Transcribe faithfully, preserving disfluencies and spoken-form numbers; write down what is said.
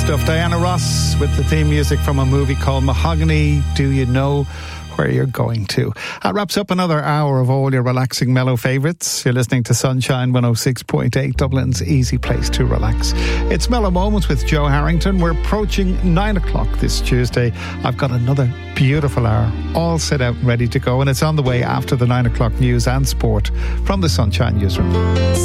stuff. Diana Ross with the theme music from a movie called Mahogany. Do you know where you're going to? That wraps up another hour of all your relaxing mellow favourites. You're listening to Sunshine one oh six point eight, Dublin's easy place to relax. It's Mellow Moments with Joe Harrington. We're approaching nine o'clock this Tuesday. I've got another beautiful hour all set out and ready to go, and it's on the way after the nine o'clock news and sport from the Sunshine newsroom.